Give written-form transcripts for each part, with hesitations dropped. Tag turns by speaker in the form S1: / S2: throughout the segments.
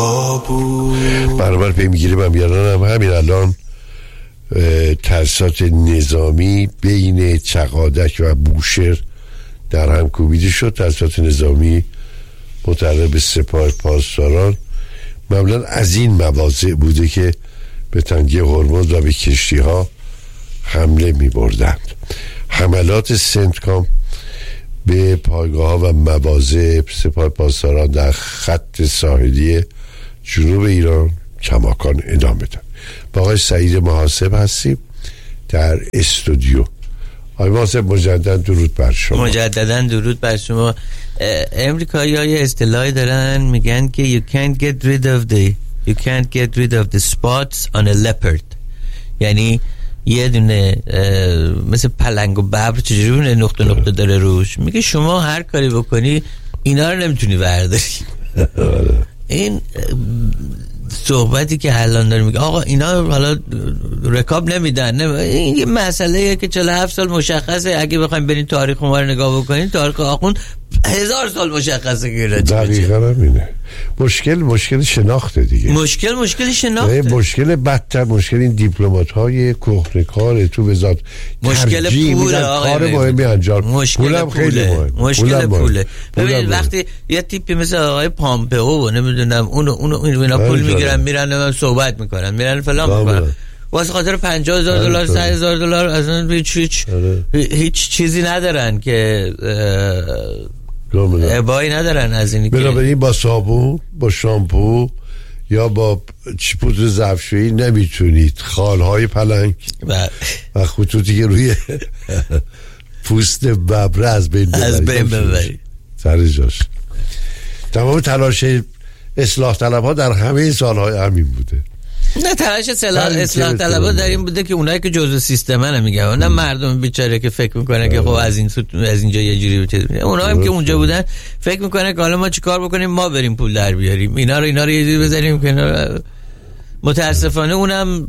S1: برابر پی میگیریم هم یادانم همین الان تأسیسات نظامی بین چقادک و بوشهر در هم کوبیده شد. تأسیسات نظامی متعلق به سپاه پاسداران معمولا از این مواضع بوده که به تنگه هرمز و به کشتی ها حمله می بردند. حملات سنتکام به پایگاه ها و مواضع سپاه پاسداران در خط ساحلی جنوب ایران کماکان ادامه داد. با آقای سعید محاسب هستیم در استودیو. آقای محاسب مجددا درود بر شما.
S2: مجددا درود بر شما. امریکایی ها یه اصطلاحی دارن میگن که you can't get rid of the spots on a leopard. یعنی یه دونه مثل پلنگ و ببر چجوری نقطه نقطه داره روش، میگه شما هر کاری بکنی اینا رو نمیتونی برداری. این صحبتی که الان داره میگه آقا اینا حالا رکاب نمیدن، این یه مسئله که 47 سال مشخصه. اگه بخوایم برین تاریخ ما رو نگاه بکنین، تاریخ آخوند 1000 سال مشخصه که
S1: دقیقا همینه. مشکل شناخته دیگه.
S2: مشکل شناخته.
S1: مشکل بدتر مشکل این دیپلمات های کهنه‌کار تو بذات
S2: مشکل پوله.
S1: کار مهمی انجام. پولم خیلی مهم.
S2: مشکل پوله. ببینید وقتی یه تیپی مثل آقای پامپئو نمیدونم اینا پول میگیرن میرن صحبت میکنن میرن فلان میکنن واسه خاطر $50,000 $100,000 اصلا هیچ چیزی ندارن که ابایی ندارن از اینی.
S1: بنابراین با صابون، با شامپو یا با پودر ظرفشویی نمیتونید خالهای پلنگ و خطوطی که روی پوست ببره از بین ببرید سر جاش. تمام تلاش اصلاح طلب ها در همه سالهای همین بوده.
S2: نه تلاش اصلاح طلبها در این بوده که اونایی که جزء سیستمن میگن، نه مردم بیچاره که فکر میکنن که خب از اینجا یه جوری بوده. اونا هم که اونجا بودن فکر میکنن که حالا ما چیکار بکنیم، ما بریم پول در بیاریم، اینا رو یه جوری بزنیم که متاسفانه اونم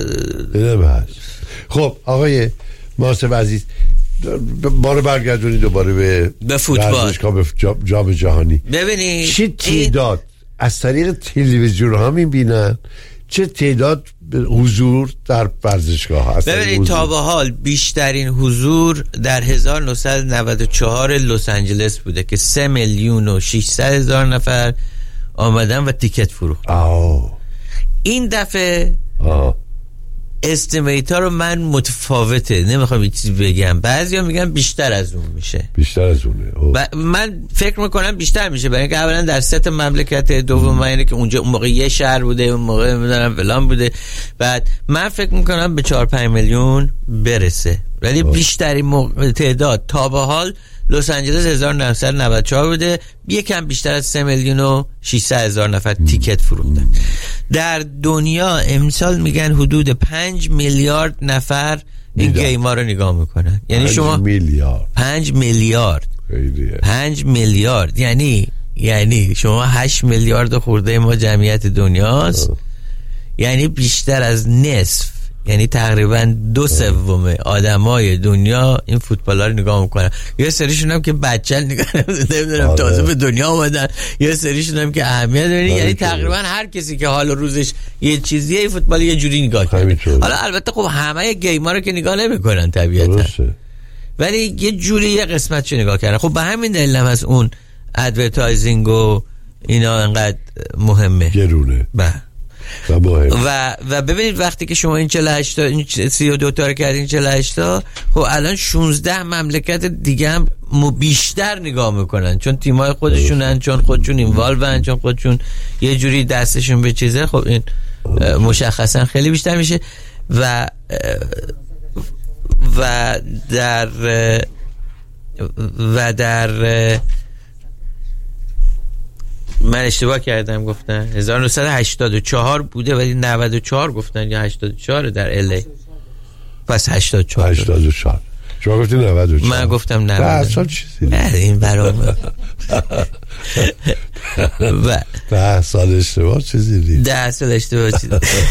S1: خب آقای محاسب عزیز ما رو برگردونید دوباره به
S2: فوتبال،
S1: به جام جهانی.
S2: ببینید
S1: چه تعداد از طریق تلویزیون ها میبینن، چه تعداد حضور در ورزشگاه هست؟
S2: ببینید تا به حال بیشترین حضور در 1994 لس آنجلس بوده که 3,600,000 نفر آمدن و تیکت فروخت. این دفعه استیمیتا رو من متفاوته، نمیخوام یه چیزی بگم، بعضیا میگن بیشتر از اون میشه.
S1: بیشتر از اونه.
S2: من فکر میکنم بیشتر میشه، برای اینکه اولا در 3 مملکت، دوم اینه که اونجا اون موقع یه شهر بوده، اون موقع میدونم فلان بوده. بعد من فکر میکنم به 4-5 میلیون برسه، ولی بیشترین تعداد تا به حال لس آنجلس 1994 بوده، یکم بیشتر از 3,600,000 نفر تیکت فروختن. در دنیا امسال میگن حدود 5 میلیارد نفر این گیما رو نگاه میکنن. یعنی شما 5 میلیارد یعنی شما 8 میلیارد خورده ما جمعیت دنیاست. یعنی بیشتر از نصف، یعنی تقریبا 2/3 آدمای دنیا این فوتبال ها رو نگاه میکنن. یه سریشون هم که بچه‌ن نگاه نمیدونم تازه به دنیا اومدن، یه سریشون هم که اهمیت داره. یعنی تقریبا هر کسی که حال روزش یه چیزیه فوتبال یه جوری نگاه کنه. حالا البته خب همه گیما رو که نگاه نمیکنن طبیعتا، ولی یه جوری یه قسمتشو نگاه کردن. خب به همین دلیل هم از اون ادورتایزینگ و اینا انقدر مهمه،
S1: گرونه
S2: و ببینید وقتی که شما این 48 تا این 32 تا رو کردین 48 تا، خب الان 16 مملکت دیگه هم بیشتر نگاه میکنن، چون تیمای خودشونن، چون خودشون اینوالون، چون خودشون یه جوری دستشون به چیزه. خب این مشخصا خیلی بیشتر میشه و در من اشتباه کردم، گفتن 1984 بوده ولی 94 گفتن یا 84 در الی. پس 84
S1: شما گفتین 94.
S2: من گفتم 90.
S1: 10 سال چیزی
S2: نه این برام
S1: 10 سال اشتباه چیزی نیست.
S2: 10 سال اشتباه چیزی.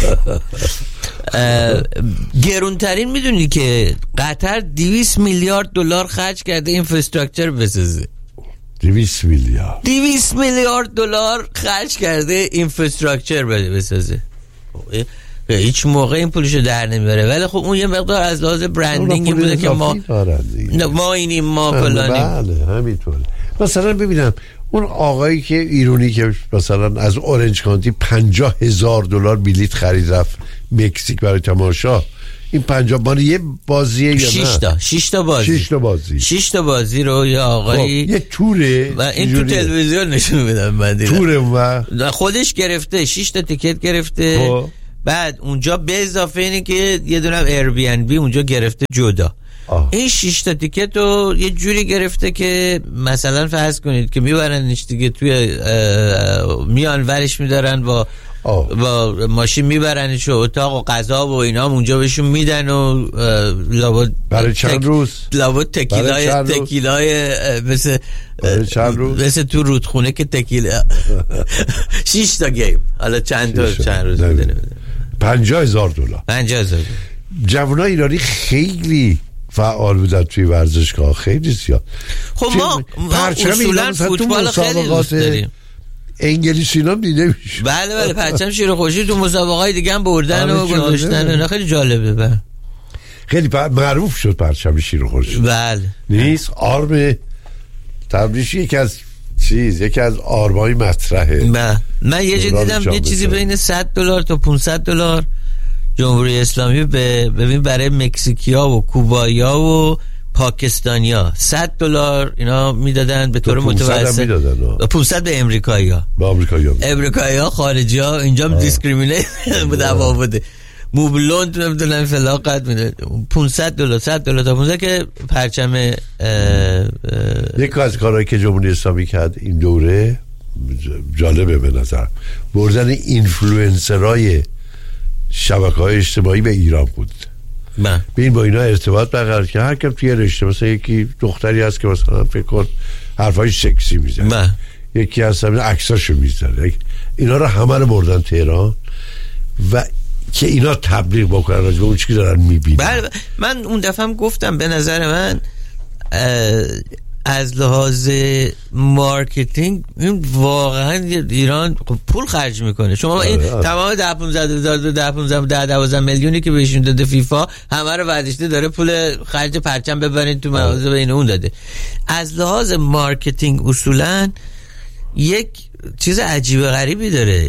S2: گرونترین میدونی که قطر 200 میلیارد دلار خرج کرده اینفراستراکچر بسازه.
S1: 200 میلیارد
S2: دلار خرج کرده اینفراستراکچر بسازه. هیچ موقع این پولشو در نمیبره، ولی خب اون یه مقدار از لحاظ برندینگی بوده که ما اینیم ما فلانیم.
S1: بله همینطوره. مثلا ببینم اون آقایی که ایرانی که مثلا از اورنج کانتی $50,000 بلیت خرید رفت مکزیک برای تماشا، این 50 مال یه بازیه یا نه؟
S2: 6 تا بازی رو یه آقایی
S1: یه توره
S2: و این تو تلویزیون نشون میدم من دیدم.
S1: توره و
S2: خودش گرفته 6 تا تیکت گرفته. بعد اونجا به اضافه اینه که یه دونه ایر بی ان بی اونجا گرفته جدا. این 6 تا تیکت رو یه جوری گرفته که مثلا فرض کنید که میبرنش دیگه توی میان ورش میدارن با ماشین میبرنش و اتاق و غذا و اینا اونجا بهشون میدن و لابد
S1: برای چند روز
S2: لابد تکیلای مثل تو رودخونه که تکیلا 6 تا گیم حالا چند روز میدن. $50,000
S1: جوانای ایرانی خیلی فعال بودن توی ورزشگاه، خیلی زیاد.
S2: خب ما اصولا فوتبال خیلی دوست داریم.
S1: انگلیسی نام دیده میشه.
S2: بله پرچم شیر خورشید تو مسابقات دیگه هم بردن و گذاشتن. اینا خیلی جالبه.
S1: خیلی معروف شد پرچم شیر خورشید.
S2: بله
S1: نیست آرم تبریش یکی از آرمای مطرحه.
S2: من یه جا دیدم یه چیزی بین $100 تا $500 جمهوری اسلامی ببین برای مکزیکیا و کوبایا و پاکستانیا $100 اینا میدادن به طور متوسط. 500 به امریکایی‌ها خارجی‌ها اینجا دیسکریمینیت دعوا بوده. موبلوند نمیدونم فلاقت میده $500 تا 500 که پرچم.
S1: یک از کارهایی که جمهوری اسلامی کرد این دوره جالبه به نظر، بردن اینفلوئنسرای شبکه‌های اجتماعی به ایران بود. ببین با اینا ارتباط برقرار که هر کم توی رشته مثلا یکی دختری هست که مثلا فکر کن حرفای سکسی میزنه، یکی هست عکساشو میذاره، اینا رو همه رو بردن تهران و که اینا تبلیغ بکنن راجع به اون چیزی که دارن میبینن.
S2: من اون دفعه هم گفتم به نظر من از لحاظ مارکتینگ این واقعا ایران پول خرج میکنه. شما این تمام 10-15 میلیونی که بهشون داده فیفا همه رو برداشته داره پول خرج پرچم ببرین تو مغازه بین اون داده. از لحاظ مارکتینگ اصولا یک چیز عجیب غریبی داره،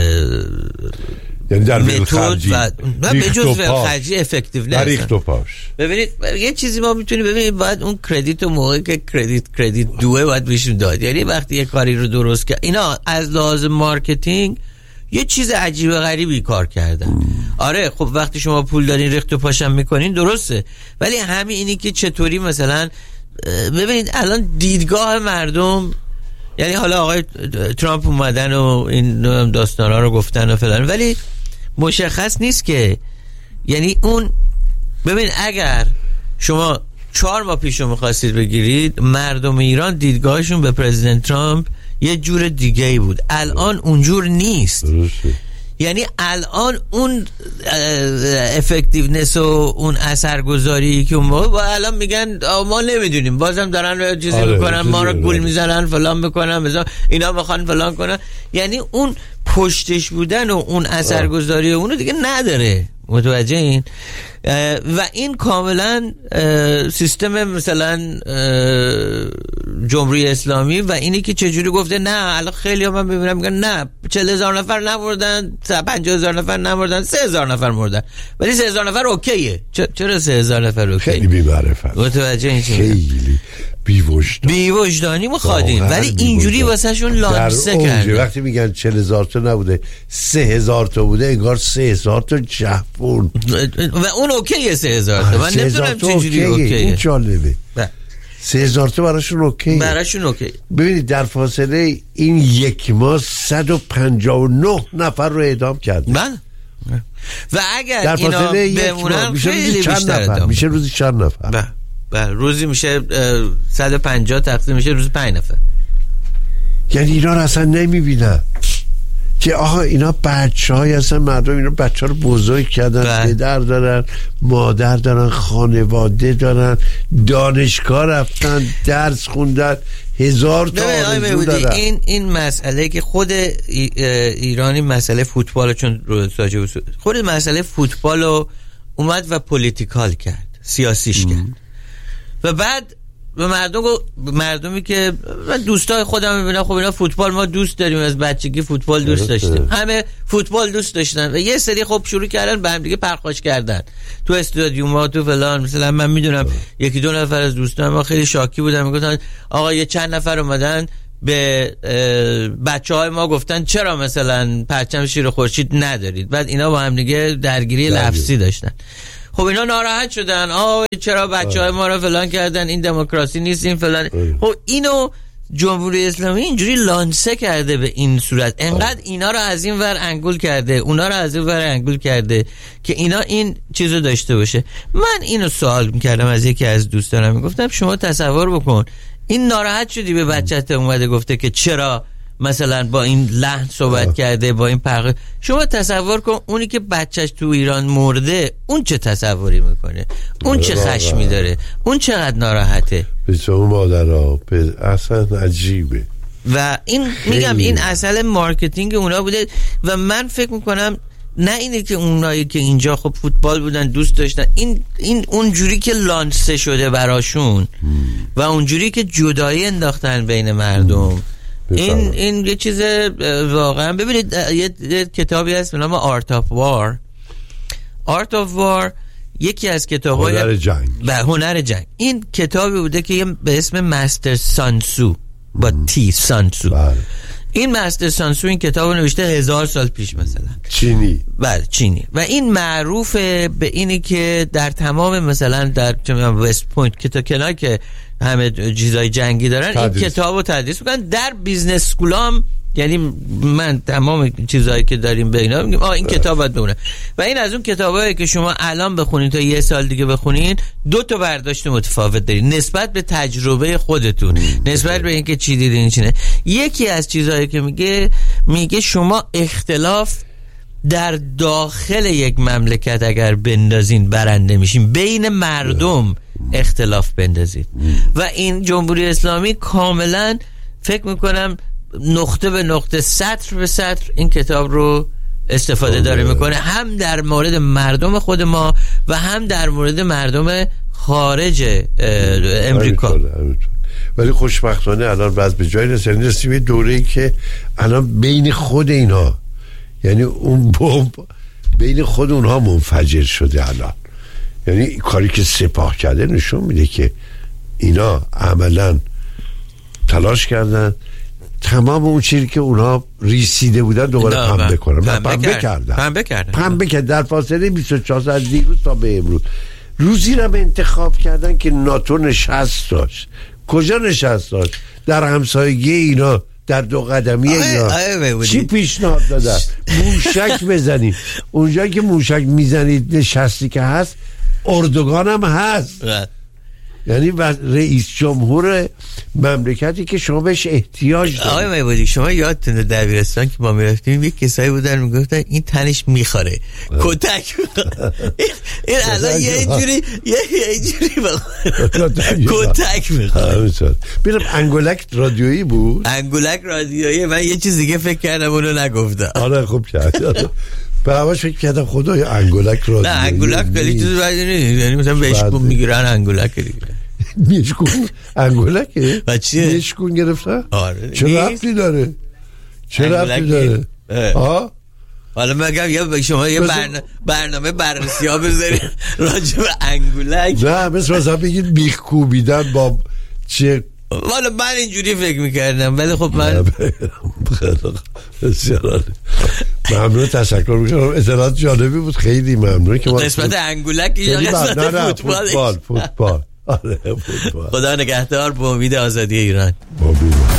S1: یعنی در خرجی
S2: به جز خرجی افکتیو نه. ببینید یه چیزی ما میتونیم ببینید باید اون کردیت و موقعی که کردیت دوه باید بهشون داد. یعنی وقتی یه کاری رو درست کرد اینا از لحاظ مارکتینگ یه چیز عجیب غریبی کار کردن. آره خب وقتی شما پول دارین ریخت و پاشم میکنین درسته، ولی همین اینی که چطوری مثلا ببینید الان دیدگاه مردم، یعنی حالا آقای ترامپ اومدن و این داستانا رو گفتن و فلان، ولی مشخص نیست که یعنی اون ببین اگر شما 4 ماه پیشو میخواستید بگیرید مردم ایران دیدگاهشون به پرزیدنت ترامپ یه جور دیگه ای بود، الان اونجور نیست. یعنی الان اون افکتیونس و اون اثرگذاری که اون با الان میگن ما نمیدونیم، بازم دارن چیزی میکنن، ما رو گول میزنن فلان میکنن، اینا میخوان فلان کنن. یعنی اون پشتش بودن و اون اثرگذاری اونو دیگه نداره. متوجه این؟ و این کاملا سیستم مثلا جمهوری اسلامی و اینی که چجوری گفته نه الان خیلی ها من ببینم میگن نه 40,000 نفر نمردن، 50,000 نفر نمردن، 3,000 نفر مردن، ولی 3,000 نفر اوکیه. چرا 3,000 نفر اوکی؟
S1: خیلی بی‌معرفت.
S2: متوجه این چیه؟
S1: خیلی
S2: بی‌وجدانی مخادیم، ولی اینجوری واسه شون لانسه کرده.
S1: وقتی میگن 40,000 تا نبوده 3,000 تا بوده، انگار 3,000 تا جوون
S2: و اون اوکیه 3,000 تا. من نمیدونم چجوری اوکیه.
S1: این جالبه. 3,000 تا براشون اوکی. ببینید در فاصله این یک ماه 159 نفر رو اعدام کردن.
S2: و اگر اینا بمونن خیلی بیشتر
S1: میشه روزی چند نفر.
S2: روزی میشه 150 تقسیم میشه روزی 5 نفر.
S1: یعنی اینا رو اصلا نمیبینن. که آها اینا بچه‌های هستن، مردم اینا بچه‌ها رو بزرگ کردن، پدر دارن، مادر دارن، خانواده دارن، دانشگاه رفتن، درس خوندن، 1000 تا آرزو دارن.
S2: این مسئله که خود ایرانی مسئله فوتبال، چون خود مسئله فوتبال رو اومد و پولیتیکال کرد، سیاسیش کرد و بعد به مردمی که من دوستای خودم میبینم، خب اینا فوتبال ما دوست داریم، از بچگی فوتبال دوست داشتیم، همه فوتبال دوست داشتن و یه سری خب شروع کردن به هم دیگه پرخاش کردن تو استادیوم‌ها تو فلان. مثلا من میدونم یکی دو نفر از دوستان ما خیلی شاکی بودن، میگفتن آقا یه چند نفر اومدن به بچه‌های ما گفتن چرا مثلا پرچم شیر خورشید ندارید، بعد اینا با هم دیگه درگیری لفظی داشتن. خب اینا ناراحت شدن، چرا بچه‌های ما رو فلان کردن، این دموکراسی نیست، این فلان. خب اینو جمهوری اسلامی اینجوری لانسه کرده به این صورت، انقدر اینا رو از این ور انگول کرده، اونا رو از این ور انگول کرده که اینا این چیزو داشته باشه. من اینو سوال می‌کردم از یکی از دوستانم، میگفتم شما تصور بکن این ناراحت شدی به بچت اومده گفته که چرا مثلا با این لحن صحبت کرده، با این پرخ. شما تصور کن اونی که بچهش تو ایران مرده اون چه تصوری میکنه، اون چه خشمی داره، اون چقدر ناراحته.
S1: به اون مادرها اصلا عجیبه.
S2: و این میگم این اصل مارکتینگ اونا بوده و من فکر میکنم نه اینه که اونایی که اینجا خب فوتبال بودن دوست داشتن، این اونجوری که لانسه شده براشون و اونجوری که جدایی انداختن بین مردم. این یه چیز واقعا. ببینید یه کتابی هست به نام آرت آف وار، یکی از کتاب‌های هنر جنگ. این کتابی بوده که به اسم مستر سانسو با تی سانسو. این مستر سانسو این کتابو نوشته 1000 سال پیش مثلا،
S1: چینی.
S2: بله چینی. و این معروفه به اینی که در تمام مثلا در وست پوینت که کنار که همه چیزای جنگی دارن این کتابو تدریس میکنن، در بیزنس اسکولام. یعنی من تمام چیزایی که داریم به اینا میگم این کتاب باید بخونه. و این از اون کتابایی که شما الان بخونید تا یه سال دیگه بخونید 2 تا برداشت متفاوت دارید نسبت به تجربه خودتون، نسبت به اینکه چی دیدین چی نه. یکی از چیزایی که میگه شما اختلاف در داخل یک مملکت اگر بندازین برنده میشین، بین مردم اختلاف بندازید. و این جمهوری اسلامی کاملا فکر میکنم نقطه به نقطه، سطر به سطر این کتاب رو استفاده داره میکنه، هم در مورد مردم خود ما و هم در مورد مردم خارج امریکا.
S1: ولی خوشبختانه الان بعد به جای رسیدیم یه دوره‌ای که الان بین خود اینا، یعنی اون بمب بین خود اونها منفجر شده الان. یعنی کاری که سپاه کرده نشون میده که اینا عملا تلاش کردن تمام اون چیزی که اونها ریسیده بودن دوباره پنبه کنن. پنبه کردن در فاصله 24 ساعت از دیروز تا به امروز. روزی را به انتخاب کردن که ناتو نشست داشت. کجا نشست داشت؟ در همسایگی اینا، در 2 قدمی اینا. چی پیشنهاد دادن؟ موشک بزنید. اونجا که موشک میزنید نشستی که هست، اردوگان هم هست. یعنی رئیس جمهور مملکتی که شما بهش احتیاج دارید.
S2: آقای میبودی شما یادتونه دبیرستان که ما میرفتیم یک کسایی بودن میگفتن این تنش میخوره، کتک این الان یه جوری کتک میخوره.
S1: ببینم انگولک رادیویی بود.
S2: انگولک رادیویی. من یه چیز دیگه فکر کردم اونو نگفتم.
S1: آره خوب کرد. به همش فکر کردم خدای انگولک رادیویی.
S2: نه انگولک خیلی چیز رادیویی نیست، یعنی مثلا بشکون میگیرن انگولک دیگه.
S1: میشکون انگولکه؟
S2: و چیه؟
S1: میشکون گرفتن؟
S2: آره.
S1: چه ربطی داره؟
S2: حالا میگم یا شما یه برنامه بررسی ها بذارید راجع به انگولک.
S1: نه مثلا بگید بیخ کوبیدن با چه.
S2: والا من اینجوری فکر میکردم ولی خب من
S1: بسیار ممنون، تشکر میکنم. اطلاعات جالبی بود، خیلی ممنون که ما
S2: قسمت انگولک یا قسمت
S1: فوتبال. آره فوتبال.
S2: خدا نگهدار، با امید آزادی ایران.